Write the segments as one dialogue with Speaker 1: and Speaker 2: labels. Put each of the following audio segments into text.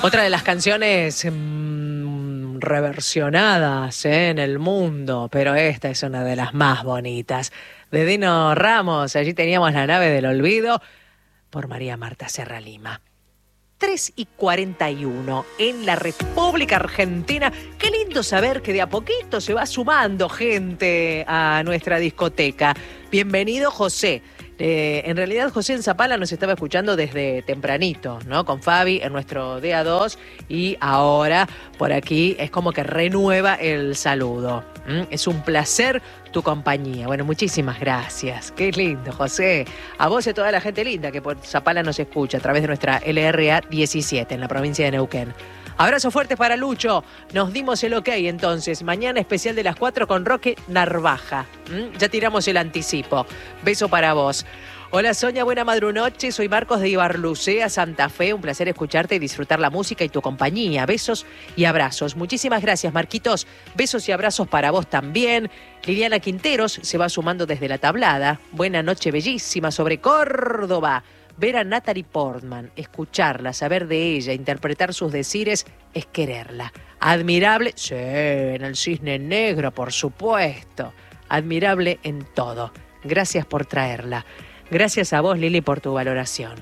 Speaker 1: Otra de las canciones reversionadas en el mundo, pero esta es una de las más bonitas. De Dino Ramos, allí teníamos La nave del olvido, por María Marta Serra Lima. 3:41 en la República Argentina. Qué lindo saber que de a poquito se va sumando gente a nuestra discoteca. Bienvenido, José. En realidad José en Zapala nos estaba escuchando desde tempranito, ¿no? Con Fabi en nuestro DA2 y ahora por aquí es como que renueva el saludo. Es un placer tu compañía. Bueno, muchísimas gracias. Qué lindo, José. A vos y a toda la gente linda que por Zapala nos escucha a través de nuestra LRA 17 en la provincia de Neuquén. Abrazo fuerte para Lucho. Nos dimos el ok entonces. Mañana especial de las 4 con Roque Narvaja. Ya tiramos el anticipo. Beso para vos. Hola Sonia, buena madrunoche. Soy Marcos de Ibarlucea, Santa Fe. Un placer escucharte y disfrutar la música y tu compañía. Besos y abrazos. Muchísimas gracias, Marquitos. Besos y abrazos para vos también. Liliana Quinteros se va sumando desde la tablada. Buena noche bellísima sobre Córdoba. Ver a Natalie Portman, escucharla, saber de ella, interpretar sus decires, es quererla. Admirable, sí, en el Cisne Negro, por supuesto. Admirable en todo. Gracias por traerla. Gracias a vos, Lili, por tu valoración.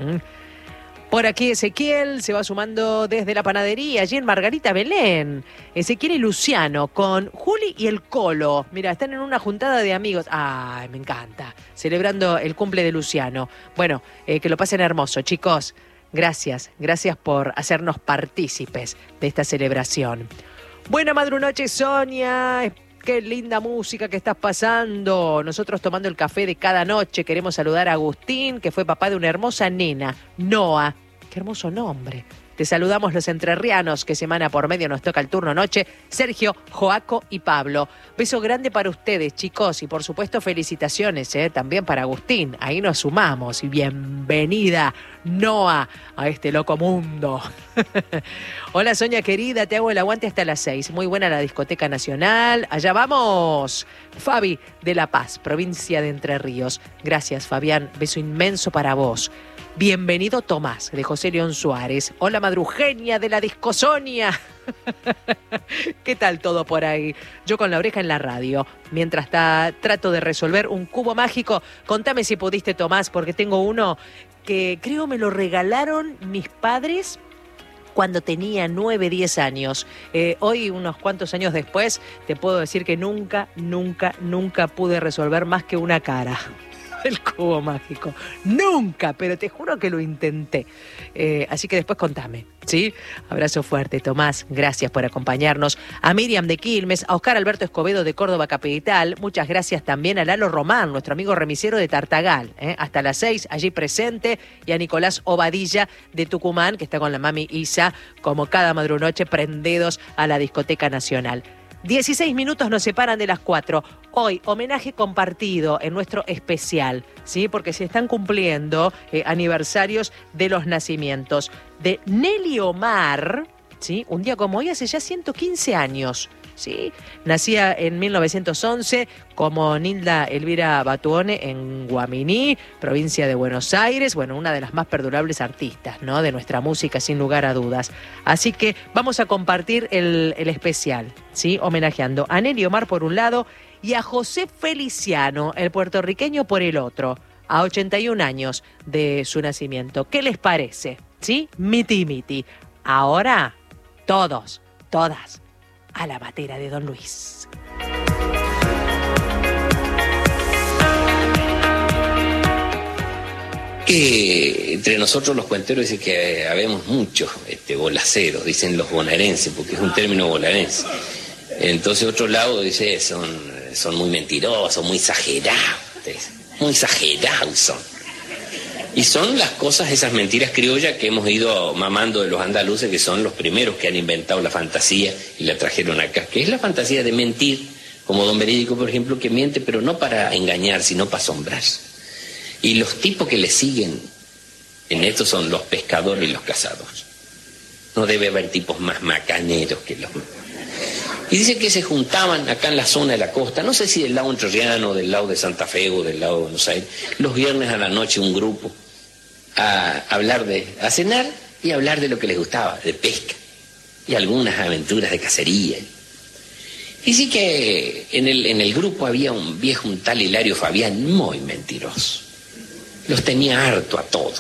Speaker 1: Por aquí Ezequiel se va sumando desde la panadería, allí en Margarita Belén. Ezequiel y Luciano con Juli y el Colo. Mira, están en una juntada de amigos. Ay, me encanta. Celebrando el cumple de Luciano. Bueno, que lo pasen hermoso, chicos. Gracias por hacernos partícipes de esta celebración. Buena madrunoche, Sonia. Qué linda música que estás pasando. Nosotros tomando el café de cada noche. Queremos saludar a Agustín, que fue papá de una hermosa nena, Noa. Qué hermoso nombre. Te saludamos los entrerrianos, que semana por medio nos toca el turno noche. Sergio, Joaco y Pablo. Beso grande para ustedes, chicos. Y por supuesto, felicitaciones también para Agustín. Ahí nos sumamos. Y bienvenida, Noa, a este loco mundo. Hola, Sonia querida. Te hago el aguante hasta las 6. Muy buena la Discoteca Nacional. Allá vamos. Fabi de La Paz, provincia de Entre Ríos. Gracias, Fabián. Beso inmenso para vos. Bienvenido Tomás, de José León Suárez. Hola madrugenia de la Discosonia. ¿Qué tal todo por ahí? Yo con la oreja en la radio. Mientras trato de resolver un cubo mágico, contame si pudiste, Tomás, porque tengo uno que creo me lo regalaron mis padres cuando tenía 9, 10 años. Hoy, unos cuantos años después, te puedo decir que nunca pude resolver más que una cara. El cubo mágico. Nunca, pero te juro que lo intenté. Así que después contame, ¿sí? Abrazo fuerte, Tomás. Gracias por acompañarnos. A Miriam de Quilmes, a Oscar Alberto Escobedo de Córdoba Capital. Muchas gracias también a Lalo Román, nuestro amigo remisero de Tartagal. Hasta las 6, allí presente. Y a Nicolás Obadilla de Tucumán, que está con la mami Isa, como cada madrunoche, prendidos a la Discoteca Nacional. 16 minutos nos separan de las 4. Hoy, homenaje compartido en nuestro especial, ¿sí? Porque se están cumpliendo aniversarios de los nacimientos de Nelly Omar, ¿sí? Un día como hoy, hace ya 115 años, ¿sí? Nacía en 1911 como Nilda Elvira Batuone en Guaminí, provincia de Buenos Aires. Bueno, una de las más perdurables artistas, ¿no? De nuestra música, sin lugar a dudas. Así que vamos a compartir el especial, ¿sí? Homenajeando a Nelly Omar por un lado y a José Feliciano, el puertorriqueño, por el otro, a 81 años de su nacimiento. ¿Qué les parece? ¿Sí? Miti miti. Ahora, todas, a la batera de Don Luis.
Speaker 2: Entre nosotros los cuenteros dicen que habemos muchos bolaceros, dicen los bonaerenses, porque es un término bonaerense. Entonces otro lado dice son muy mentirosos, muy exagerados son. Y son las cosas, esas mentiras criollas que hemos ido mamando de los andaluces, que son los primeros que han inventado la fantasía y la trajeron acá, que es la fantasía de mentir, como Don Verídico, por ejemplo, que miente, pero no para engañar, sino para asombrar. Y los tipos que le siguen en esto son los pescadores y los cazadores. No debe haber tipos más macaneros que los... Y dice que se juntaban acá en la zona de la costa, no sé si del lado entrerriano, del lado de Santa Fe o del lado de Buenos Aires, los viernes a la noche un grupo a hablar a cenar y hablar de lo que les gustaba, de pesca y algunas aventuras de cacería. Y sí que en el grupo había un viejo, un tal Hilario Fabián, muy mentiroso. Los tenía harto a todo.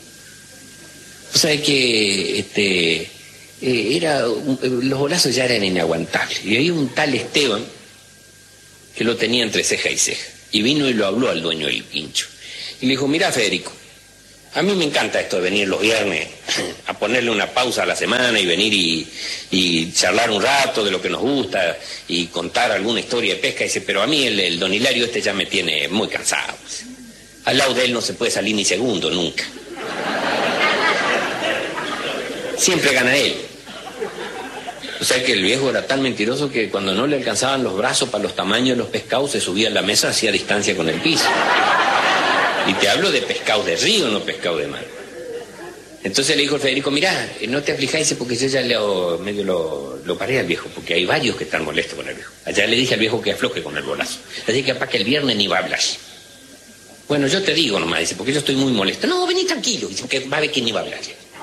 Speaker 2: O sea que los bolazos ya eran inaguantables. Y había un tal Esteban que lo tenía entre ceja y ceja. Y vino y lo habló al dueño del quincho. Y le dijo, mirá, Federico, a mí me encanta esto de venir los viernes a ponerle una pausa a la semana y venir y charlar un rato de lo que nos gusta y contar alguna historia de pesca. Y dice, pero a mí el don Hilario ya me tiene muy cansado. Al lado de él no se puede salir ni segundo, nunca. Siempre gana él. O sea que el viejo era tan mentiroso que cuando no le alcanzaban los brazos para los tamaños de los pescados, se subía a la mesa, hacía distancia con el piso. Y te hablo de pescados de río, no pescados de mar. Entonces le dijo el Federico, mirá, no te aflijáis porque yo ya medio lo paré al viejo, porque hay varios que están molestos con el viejo. Allá le dije al viejo que afloje con el bolazo. Así que capaz que el viernes ni va a hablar. Bueno, yo te digo nomás, dice, porque yo estoy muy molesto. No, vení tranquilo, dice, porque va a ver que ni va a hablar.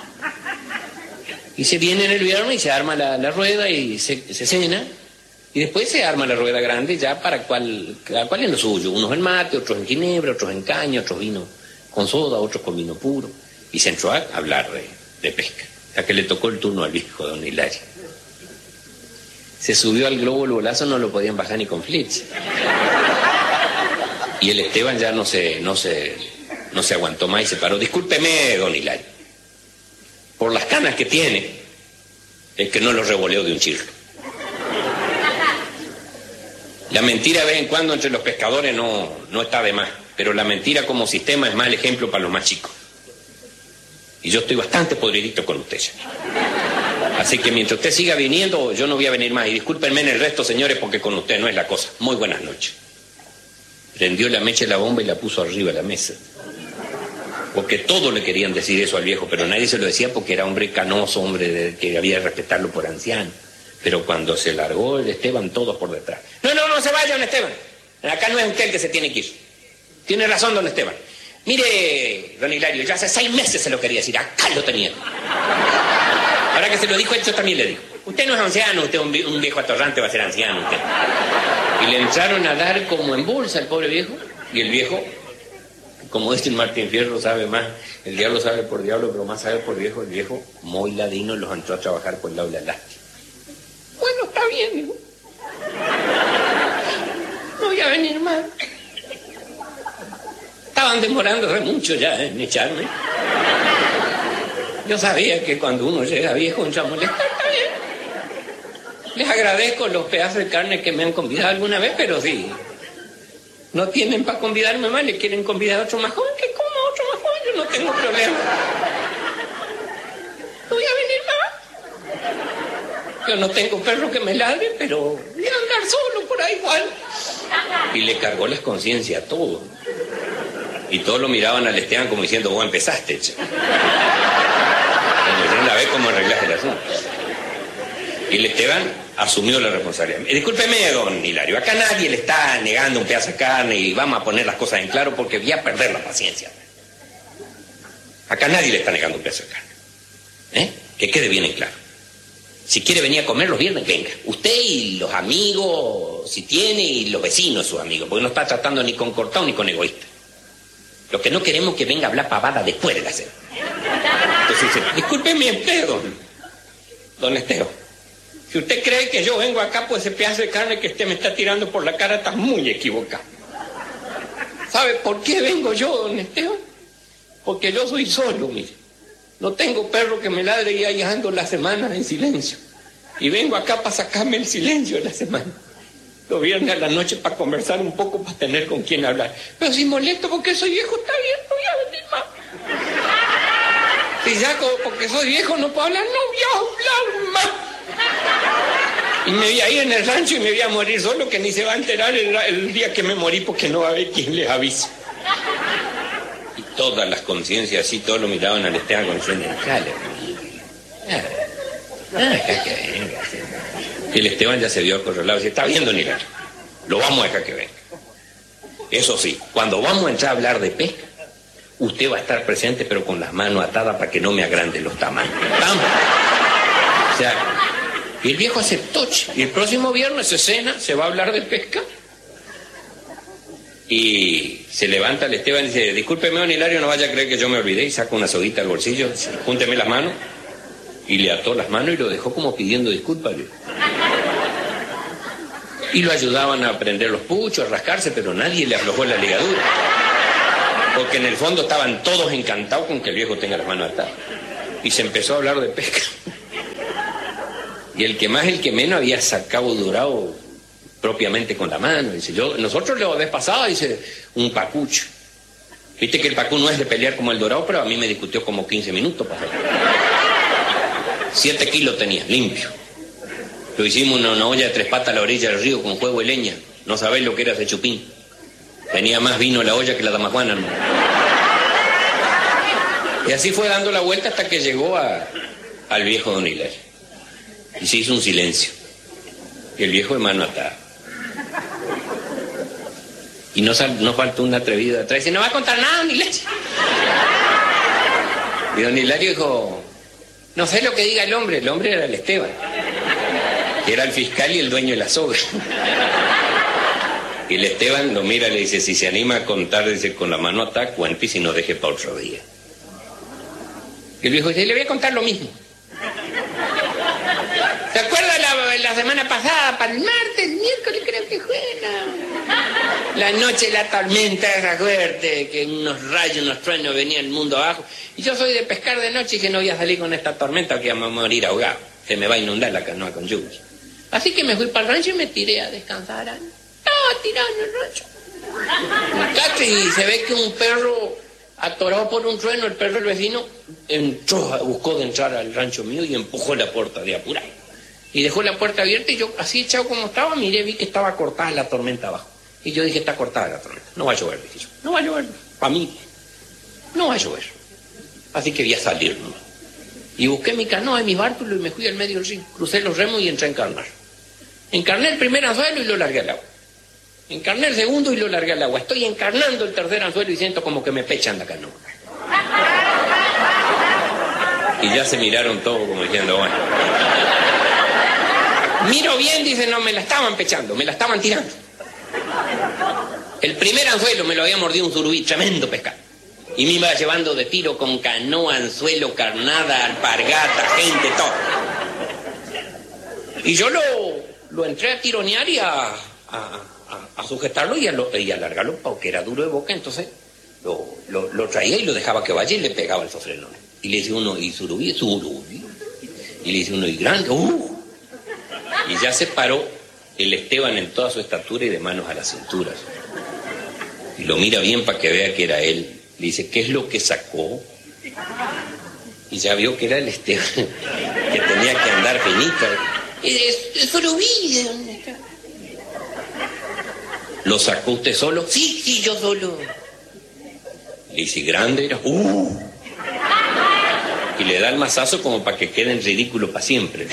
Speaker 2: Y se viene en el viernes y se arma la rueda y se cena. Y después se arma la rueda grande ya para cada cual en lo suyo. Unos en mate, otros en ginebra, otros en caña, otros vino con soda, otros con vino puro. Y se entró a hablar de pesca. Hasta que le tocó el turno al viejo don Hilario. Se subió al globo el bolazo, no lo podían bajar ni con flecha. Y el Esteban ya no se aguantó más y se paró. Discúlpeme, don Hilario. Por las canas que tiene, es que no lo revoleó de un chirlo. La mentira de vez en cuando entre los pescadores no está de más, pero la mentira como sistema es mal ejemplo para los más chicos. Y yo estoy bastante podridito con usted ya. Así que mientras usted siga viniendo, yo no voy a venir más. Y discúlpenme en el resto, señores, porque con usted no es la cosa. Muy buenas noches. Prendió la mecha de la bomba y la puso arriba de la mesa. Porque todos le querían decir eso al viejo, pero nadie se lo decía porque era hombre canoso, que había que respetarlo por anciano. Pero cuando se largó el Esteban, todos por detrás. No se vaya, don Esteban. Acá no es usted el que se tiene que ir. Tiene razón, don Esteban. Mire, don Hilario, ya hace 6 meses se lo quería decir. Acá lo tenía. Ahora que se lo dijo él, yo también le digo. Usted no es anciano, usted es un viejo atorrante, va a ser anciano usted. Y le entraron a dar como en bolsa al pobre viejo. Y el viejo, como dice el Martín Fierro, sabe más. El diablo sabe por diablo, pero más sabe por viejo. El viejo, muy ladino, los entró a trabajar por el lado de la lástima. Bueno, está bien, digo. No voy a venir más. Estaban demorándose mucho ya en echarme. Yo sabía que cuando uno llega viejo, ya molesta, está bien. Les agradezco los pedazos de carne que me han convidado alguna vez, pero sí. No tienen para convidarme más, le quieren convidar a otro más joven, que coma otro más joven, yo no tengo problema. No voy a venir más. Yo no tengo perro que me ladre, pero voy a andar solo por ahí igual. Y le cargó las conciencias a todo. Y todos lo miraban al Esteban como diciendo, vos empezaste, che. Como la vez cómo arreglaste el asunto. Y el Esteban asumió la responsabilidad. Discúlpeme, don Hilario, acá nadie le está negando un pedazo de carne y vamos a poner las cosas en claro porque voy a perder la paciencia. Acá nadie le está negando un pedazo de carne. Que quede bien en claro. Si quiere venir a comer los viernes, venga. Usted y los amigos, si tiene, y los vecinos, sus amigos, porque no está tratando ni con cortado ni con egoísta. Lo que no queremos es que venga a hablar pavada después de la cena. Entonces dice, discúlpeme usted, don Esteban. Si usted cree que yo vengo acá por ese pedazo de carne que usted me está tirando por la cara, está muy equivocado. ¿Sabe por qué vengo yo, don Esteban? Porque yo soy solo, mire. No tengo perro que me ladre y ahí ando la semana en silencio. Y vengo acá para sacarme el silencio de la semana. Los viernes a la noche para conversar un poco, para tener con quién hablar. Pero si molesto porque soy viejo, está bien, no voy a venir más. Si ya porque soy viejo no puedo hablar, no voy a hablar más. Y me voy a ir en el rancho y me voy a morir solo, que ni se va a enterar el día que me morí porque no va a haber quien les avise. Y todas las conciencias así, todos lo miraban al Esteban con diciendo, dale. Y el Esteban ya se vio acorralado y dice, está bien, don Hilario, lo vamos a dejar que venga. Eso sí, cuando vamos a entrar a hablar de pesca, Usted va a estar presente, pero con las manos atadas para que no me agranden los tamaños. ¡Vamos! O sea, y el viejo aceptó. Y el próximo viernes se cena, se va a hablar de pesca. Y se levanta el Esteban y dice, discúlpeme, don Hilario, no vaya a creer que yo me olvidé. Y saca una soguita del bolsillo, dice, júnteme las manos. Y le ató las manos y lo dejó como pidiendo disculpas. Y lo ayudaban a prender los puchos, a rascarse, pero nadie le aflojó la ligadura. Porque en el fondo estaban todos encantados con que el viejo tenga las manos atadas. Y se empezó a hablar de pesca. Y el que más, el que menos había sacado dorado propiamente con la mano. Dice, nosotros la vez pasada, dice, un pacucho. Viste que el pacú no es de pelear como el dorado, pero a mí me discutió como 15 minutos para hacerlo. 7 kilos tenía, limpio. Lo hicimos en una olla de 3 patas a la orilla del río con juego de leña. No sabés lo que era ese chupín. Tenía más vino en la olla que la dama Juana, ¿no? Y así fue dando la vuelta hasta que llegó al viejo don Hilario. Y se hizo un silencio. Y el viejo de mano atada. Y no faltó un atrevido de atrás. Dice, no va a contar nada, don Hilario. Y don Hilario dijo, no sé lo que diga el hombre. El hombre era el Esteban, que era el fiscal y el dueño de la soga. Y el Esteban lo mira y le dice, si se anima a contar, dice, con la mano atada, cuente y si no, deje para otro día. Y el viejo dice, le voy a contar lo mismo. ¿Se acuerda la semana pasada, para el martes, miércoles creo que fue? La noche, la tormenta esa fuerte, que unos rayos, unos truenos venían el mundo abajo. Y yo soy de pescar de noche y que no voy a salir con esta tormenta que vamos a morir ahogado. Se me va a inundar la canoa con lluvia. Así que me fui para el rancho y me tiré a descansar. Estaba tirado en el rancho. Y se ve que un perro, atorado por un trueno, el perro del vecino, buscó de entrar al rancho mío y empujó la puerta de apurado. Y dejó la puerta abierta y yo, así echado como estaba, miré, vi que estaba cortada la tormenta abajo. Y yo dije, está cortada la tormenta. No va a llover, dije yo. No va a llover. Para mí, no va a llover. Así que voy a salir, ¿no? Y busqué mi canoa y mi bártulo y me fui al medio del río. Crucé los remos y entré a encarnar. Encarné el primer anzuelo y lo largué al agua. Encarné el segundo y lo largué al agua. Estoy encarnando el tercer anzuelo y siento como que me pechan la canoa. Y ya se miraron todos como diciendo, bueno. Miro bien, dice, no, me la estaban pechando, me la estaban tirando. El primer anzuelo me lo había mordido un surubí, tremendo pescado. Y me iba llevando de tiro con canoa, anzuelo, carnada, alpargata, gente, todo. Y yo lo entré a tironear y a sujetarlo y a alargarlo porque era duro de boca, entonces lo traía y lo dejaba que vaya y le pegaba el sofrenón. Y le dice uno, y surubí. Y le dice uno, y grande, Y ya se paró el Esteban en toda su estatura y de manos a la cintura. Y lo mira bien para que vea que era él. Le dice, ¿qué es lo que sacó? Y ya vio que era el Esteban, que tenía que andar finito. Es surubí, ¿de dónde está? ¿Lo sacó usted solo? Sí, yo solo. Le dice, ¿grande era? Y le da el mazazo como para que quede en ridículo para siempre.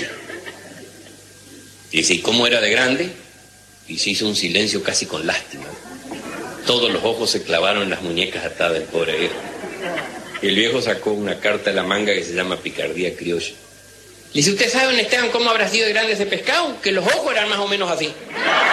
Speaker 2: Y dice, ¿y cómo era de grande? Y se hizo un silencio casi con lástima. Todos los ojos se clavaron en las muñecas atadas del pobre viejo. Y el viejo sacó una carta de la manga que se llama Picardía Criolla. Le dice, ¿usted sabe, don Esteban, cómo habrá sido de grande ese pescado? Que los ojos eran más o menos así.